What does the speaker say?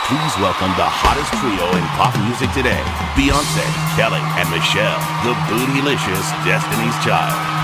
Please welcome the hottest trio in pop music today, Beyonce, Kelly, and Michelle, the bootylicious Destiny's Child.